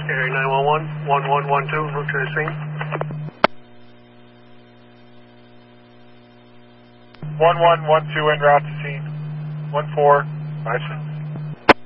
Area 911, 1112, route to the scene. 1112 en route to scene. 1456.